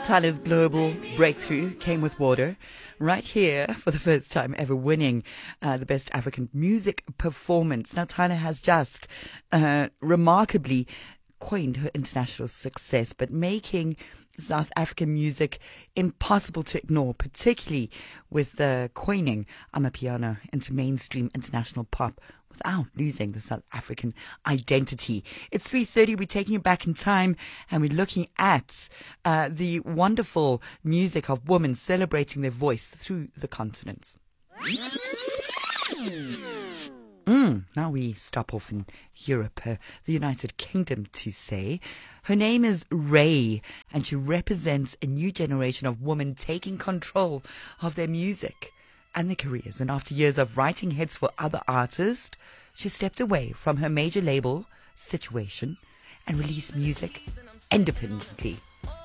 Tyler's global breakthrough came with Water, right here for the first time ever winning the Best African Music Performance. Now, Tyler has just remarkably coined her international success, but making South African music impossible to ignore, particularly with the coining Amapiano into mainstream international pop without losing the South African identity. It's 3:30. We're taking you back in time, and we're looking at the wonderful music of women celebrating their voice through the continent. Now we stop off in Europe, the United Kingdom to say. Her name is Ray, and she represents a new generation of women taking control of their music and their careers. And after years of writing hits for other artists, she stepped away from her major label, Situation, and released music independently.